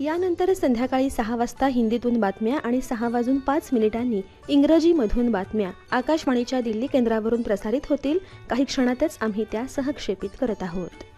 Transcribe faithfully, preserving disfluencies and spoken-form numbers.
यानंतर संध्याकाळी सहा वाजता हिंदीतून बातम्या आणि सहा वाजून पाच मिनिटांनी इंग्रजीमधून बातम्या आकाशवाणीच्या दिल्ली केंद्रावरून प्रसारित होतील। काही क्षणातच आम्ही त्या सहक्षेपित करत आहोत।